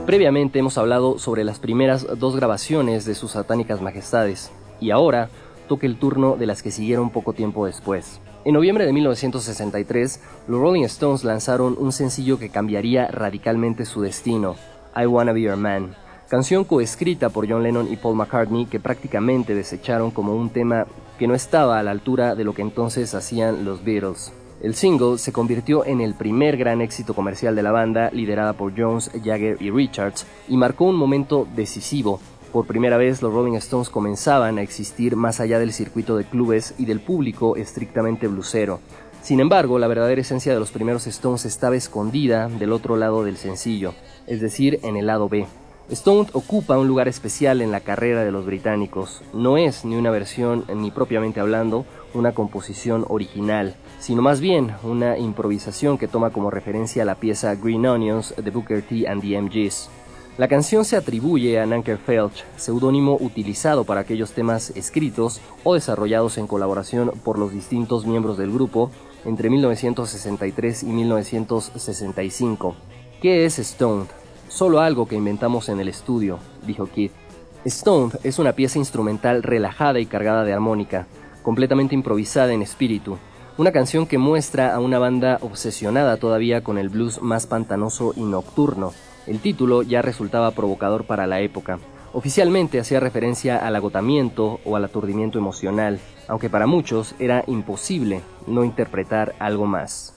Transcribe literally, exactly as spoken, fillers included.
Previamente hemos hablado sobre las primeras dos grabaciones de sus satánicas majestades, y ahora toca el turno de las que siguieron poco tiempo después. En noviembre de mil novecientos sesenta y tres, los Rolling Stones lanzaron un sencillo que cambiaría radicalmente su destino, I Wanna Be Your Man, canción coescrita por John Lennon y Paul McCartney que prácticamente desecharon como un tema que no estaba a la altura de lo que entonces hacían los Beatles. El single se convirtió en el primer gran éxito comercial de la banda, liderada por Jones, Jagger y Richards, y marcó un momento decisivo. Por primera vez, los Rolling Stones comenzaban a existir más allá del circuito de clubes y del público estrictamente blusero. Sin embargo, la verdadera esencia de los primeros Stones estaba escondida del otro lado del sencillo, es decir, en el lado B. Stoned ocupa un lugar especial en la carrera de los británicos. No es ni una versión, ni propiamente hablando, una composición original, sino más bien una improvisación que toma como referencia la pieza Green Onions de Booker T and the M Gs. La canción se atribuye a Nanker Felch, seudónimo utilizado para aquellos temas escritos o desarrollados en colaboración por los distintos miembros del grupo entre mil novecientos sesenta y tres y mil novecientos sesenta y cinco. ¿Qué es Stoned? Solo algo que inventamos en el estudio, dijo Keith. Stoned es una pieza instrumental relajada y cargada de armónica, completamente improvisada en espíritu, una canción que muestra a una banda obsesionada todavía con el blues más pantanoso y nocturno. El título ya resultaba provocador para la época. Oficialmente hacía referencia al agotamiento o al aturdimiento emocional, aunque para muchos era imposible no interpretar algo más.